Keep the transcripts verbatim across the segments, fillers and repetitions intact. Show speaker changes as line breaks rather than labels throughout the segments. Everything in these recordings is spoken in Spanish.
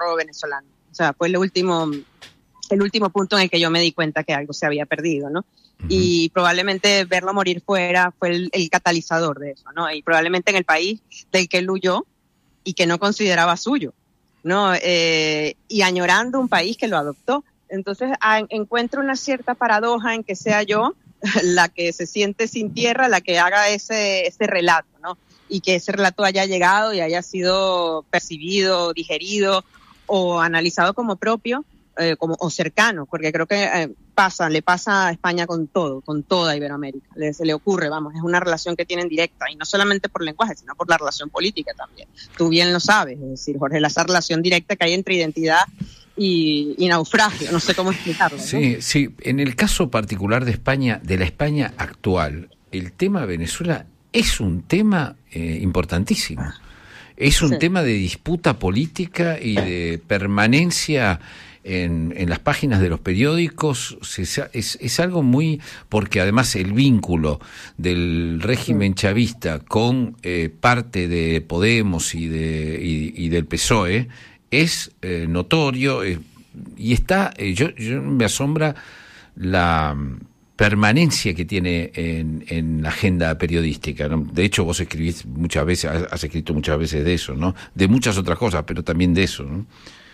perro venezolano. O sea, fue el último, el último punto en el que yo me di cuenta que algo se había perdido, ¿no? Uh-huh. Y probablemente verlo morir fuera fue el, el catalizador de eso, ¿no? Y probablemente en el país del que él huyó y que no consideraba suyo, ¿no? Eh, y añorando un país que lo adoptó. Entonces a, encuentro una cierta paradoja en que sea yo la que se siente sin tierra, la que haga ese, ese relato, ¿no? Y que ese relato haya llegado y haya sido percibido, digerido o analizado como propio, eh, como, o cercano, porque creo que eh, pasa, le pasa a España con todo, con toda Iberoamérica. Le, se le ocurre, vamos, es una relación que tienen directa, y no solamente por lenguaje, sino por la relación política también. Tú bien lo sabes, es decir, Jorge, esa relación directa que hay entre identidad y, y naufragio, no sé cómo explicarlo, ¿no?
Sí, sí, en el caso particular de España, de la España actual, el tema Venezuela es un tema eh, importantísimo. Es un sí. tema de disputa política y de permanencia en, en las páginas de los periódicos. Es, es, es algo muy... Porque además el vínculo del régimen chavista con eh, parte de Podemos y, de, y, y del P S O E es eh, notorio, eh, y está... Eh, yo, yo me asombra la permanencia que tiene en, en la agenda periodística, ¿no? De hecho, vos escribís muchas veces, has escrito muchas veces de eso, ¿no? De muchas otras cosas, pero también de eso, ¿no?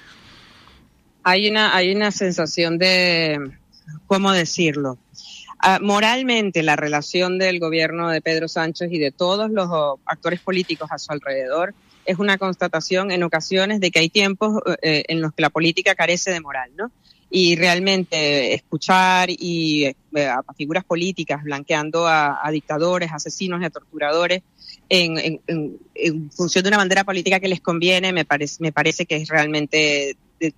Hay una, hay una sensación de, ¿cómo decirlo? Uh, moralmente, la relación del gobierno de Pedro Sánchez y de todos los uh, actores políticos a su alrededor es una constatación en ocasiones de que hay tiempos uh, en los que la política carece de moral, ¿no? Y realmente escuchar y eh, a figuras políticas blanqueando a, a dictadores, asesinos y a torturadores en, en, en, en función de una bandera política que les conviene, me parece, me parece que es realmente de,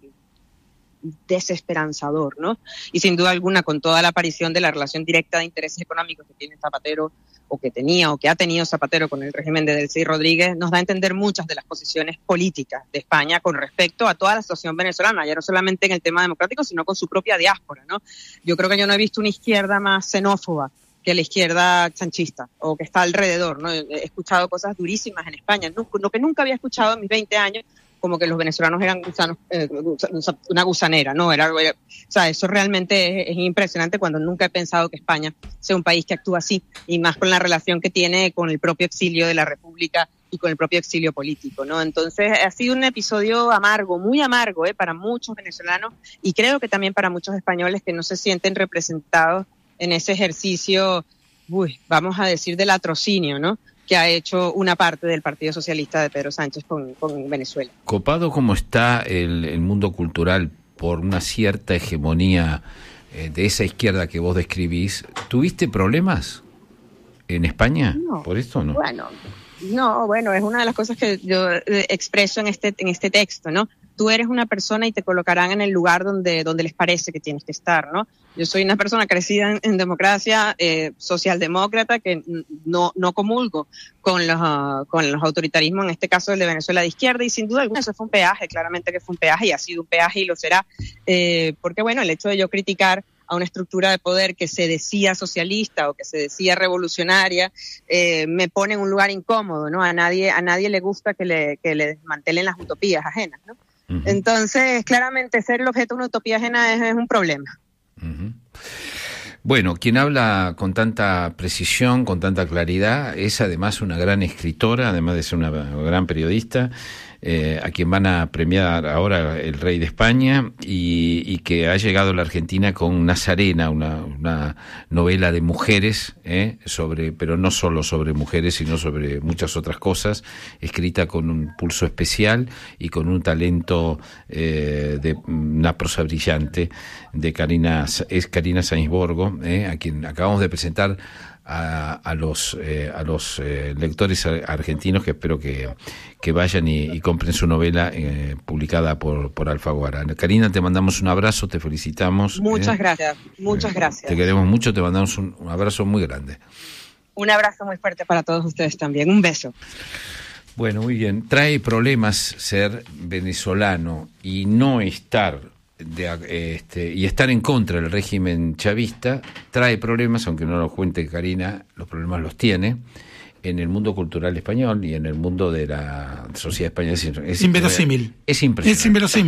desesperanzador, ¿no? Y sin duda alguna, con toda la aparición de la relación directa de intereses económicos que tiene Zapatero, o que tenía, o que ha tenido Zapatero con el régimen de Delcy Rodríguez, nos da a entender muchas de las posiciones políticas de España con respecto a toda la situación venezolana, ya no solamente en el tema democrático, sino con su propia diáspora, ¿no? Yo creo que yo no he visto una izquierda más xenófoba que la izquierda sanchista, o que está alrededor, ¿no? He escuchado cosas durísimas en España, no, lo que nunca había escuchado en mis veinte años, como que los venezolanos eran gusanos, eh, una gusanera, ¿no? Era, era, o sea, eso realmente es, es impresionante cuando nunca he pensado que España sea un país que actúa así, y más con la relación que tiene con el propio exilio de la República y con el propio exilio político, ¿no? Entonces, ha sido un episodio amargo, muy amargo, ¿eh? Para muchos venezolanos, y creo que también para muchos españoles que no se sienten representados en ese ejercicio, uy, vamos a decir, del latrocinio, ¿no? Que ha hecho una parte del Partido Socialista de Pedro Sánchez con, con Venezuela.
Copado como está el, el mundo cultural por una cierta hegemonía eh, de esa izquierda que vos describís, ¿tuviste problemas en España
no,
por esto o no?
Bueno, no, bueno, es una de las cosas que yo eh, expreso en este, en este texto, ¿no? Tú eres una persona y te colocarán en el lugar donde, donde les parece que tienes que estar, ¿no? Yo soy una persona crecida en, en democracia, eh, socialdemócrata, que no, no comulgo con los, uh, con los autoritarismos, en este caso el de Venezuela de izquierda, y sin duda alguna eso fue un peaje, claramente que fue un peaje, y ha sido un peaje y lo será, eh, porque bueno, el hecho de yo criticar a una estructura de poder que se decía socialista o que se decía revolucionaria, eh, me pone en un lugar incómodo, ¿no? A nadie, a nadie le gusta que le, que le desmantelen las utopías ajenas, ¿no? Uh-huh. Entonces, claramente, ser el objeto de una utopía ajena es, es un problema.
Uh-huh. Bueno, quien habla con tanta precisión, con tanta claridad, es además una gran escritora, además de ser una gran periodista, eh, a quien van a premiar ahora el Rey de España, y, y que ha llegado a la Argentina con Nazarena, una, una novela de mujeres, eh, sobre, pero no solo sobre mujeres, sino sobre muchas otras cosas, escrita con un pulso especial y con un talento eh, de una prosa brillante de Karina, es Karina Sainsborgo, eh, a quien acabamos de presentar a, a los eh, a los eh, lectores argentinos, que espero que, que vayan y, y compren su novela eh, publicada por, por Alfaguara. Karina, te mandamos un abrazo, te felicitamos.
Muchas
eh.
gracias, muchas gracias.
Te queremos mucho, te mandamos un, un abrazo muy grande.
Un abrazo muy fuerte para todos ustedes también, un beso.
Bueno, muy bien. Trae problemas ser venezolano y no estar de, este, y estar en contra del régimen chavista. Trae problemas, aunque no lo cuente Karina, los problemas los tiene en el mundo cultural español y en el mundo de la sociedad española. Es,
inverosímil.
Es impresionante.
Es inverosímil.